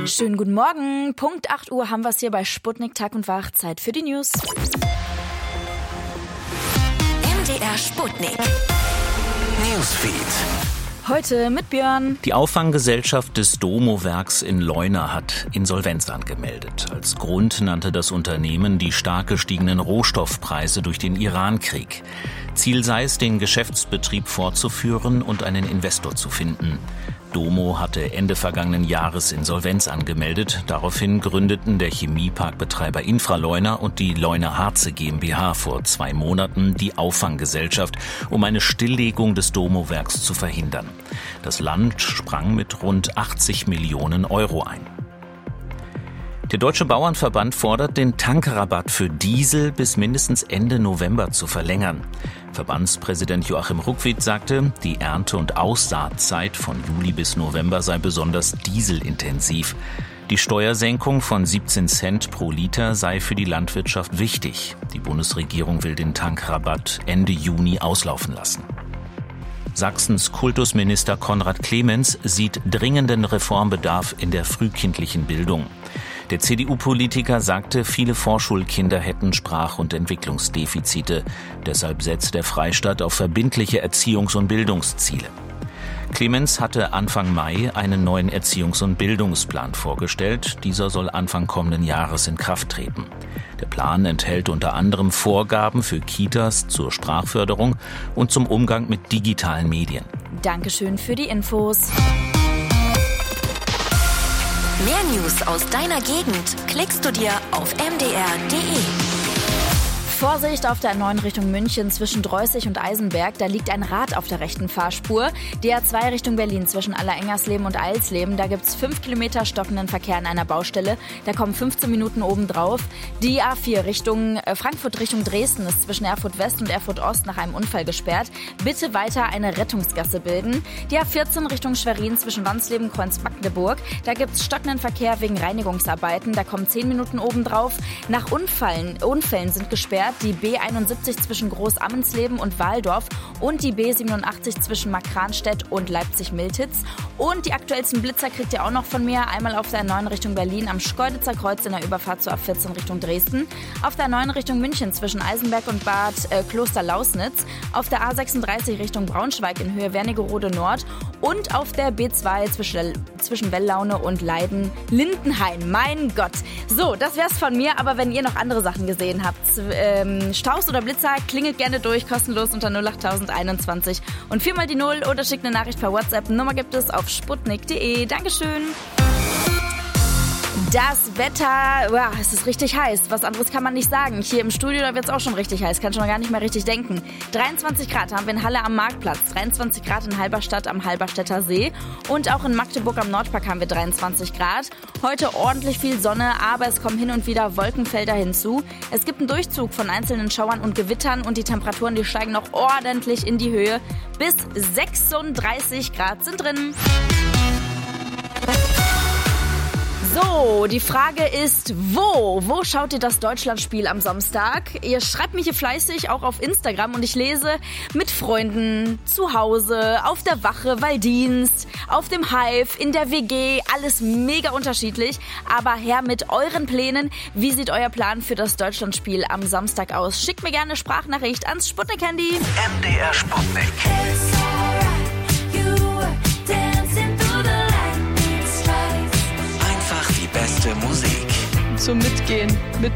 Schönen guten Morgen. Punkt 8 Uhr haben wir es hier bei Sputnik Tag und Wach. Zeit für die News. MDR Sputnik. Newsfeed. Heute mit Björn. Die Auffanggesellschaft des Domo-Werks in Leuna hat Insolvenz angemeldet. Als Grund nannte das Unternehmen die stark gestiegenen Rohstoffpreise durch den Iran-Krieg. Ziel sei es, den Geschäftsbetrieb fortzuführen und einen Investor zu finden. Domo hatte Ende vergangenen Jahres Insolvenz angemeldet. Daraufhin gründeten der Chemieparkbetreiber Infraleuna und die Leuna Harze GmbH vor 2 Monaten die Auffanggesellschaft, um eine Stilllegung des Domo-Werks zu verhindern. Das Land sprang mit rund 80 Millionen Euro ein. Der Deutsche Bauernverband fordert, den Tankrabatt für Diesel bis mindestens Ende November zu verlängern. Verbandspräsident Joachim Ruckwied sagte, die Ernte- und Aussaatzeit von Juli bis November sei besonders dieselintensiv. Die Steuersenkung von 17 Cent pro Liter sei für die Landwirtschaft wichtig. Die Bundesregierung will den Tankrabatt Ende Juni auslaufen lassen. Sachsens Kultusminister Konrad Clemens sieht dringenden Reformbedarf in der frühkindlichen Bildung. Der CDU-Politiker sagte, viele Vorschulkinder hätten Sprach- und Entwicklungsdefizite. Deshalb setzt der Freistaat auf verbindliche Erziehungs- und Bildungsziele. Clemens hatte Anfang Mai einen neuen Erziehungs- und Bildungsplan vorgestellt. Dieser soll Anfang kommenden Jahres in Kraft treten. Der Plan enthält unter anderem Vorgaben für Kitas zur Sprachförderung und zum Umgang mit digitalen Medien. Dankeschön für die Infos. Mehr News aus deiner Gegend klickst du dir auf mdr.de. Vorsicht auf der A9 Richtung München zwischen Dreußig und Eisenberg. Da liegt ein Rad auf der rechten Fahrspur. Die A2 Richtung Berlin zwischen Allerengersleben und Eilsleben. Da gibt's 5 Kilometer stockenden Verkehr an einer Baustelle. Da kommen 15 Minuten obendrauf. Die A4 Richtung Frankfurt Richtung Dresden ist zwischen Erfurt West und Erfurt Ost nach einem Unfall gesperrt. Bitte weiter eine Rettungsgasse bilden. Die A14 Richtung Schwerin zwischen Wansleben und Kreuz-Magdeburg. Da gibt's stockenden Verkehr wegen Reinigungsarbeiten. Da kommen 10 Minuten obendrauf. Nach Unfällen sind gesperrt die B71 zwischen Groß-Ammensleben und Waldorf und die B87 zwischen Markranstädt und Leipzig-Miltitz. Und die aktuellsten Blitzer kriegt ihr auch noch von mir. Einmal auf der A9 Richtung Berlin am Schkeuditzer Kreuz in der Überfahrt zur A14 Richtung Dresden. Auf der A9 Richtung München zwischen Eisenberg und Bad Kloster-Lausnitz. Auf der A36 Richtung Braunschweig in Höhe Wernigerode Nord. Und auf der B2 zwischen Wellaune und Leiden-Lindenhain. Mein Gott. So, das wär's von mir. Aber wenn ihr noch andere Sachen gesehen habt, Staus oder Blitzer, klingelt gerne durch, kostenlos unter 08021 und 4 mal die 0 oder schickt eine Nachricht per WhatsApp. Nummer gibt es auf sputnik.de. Dankeschön. Das Wetter, es ist richtig heiß. Was anderes kann man nicht sagen. Hier im Studio, da wird es auch schon richtig heiß. Kann schon gar nicht mehr richtig denken. 23 Grad haben wir in Halle am Marktplatz, 23 Grad in Halberstadt am Halberstädter See und auch in Magdeburg am Nordpark haben wir 23 Grad. Heute ordentlich viel Sonne, aber es kommen hin und wieder Wolkenfelder hinzu. Es gibt einen Durchzug von einzelnen Schauern und Gewittern und die Temperaturen, die steigen noch ordentlich in die Höhe. Bis 36 Grad sind drin. So, die Frage ist, wo schaut ihr das Deutschlandspiel am Samstag? Ihr schreibt mich hier fleißig, auch auf Instagram, und ich lese mit Freunden, zu Hause, auf der Wache, weil Dienst, auf dem Hive, in der WG, alles mega unterschiedlich. Aber her mit euren Plänen. Wie sieht euer Plan für das Deutschlandspiel am Samstag aus? Schickt mir gerne eine Sprachnachricht ans Sputnik-Handy. MDR Sputnik. Beste Musik. Zum Mitgehen.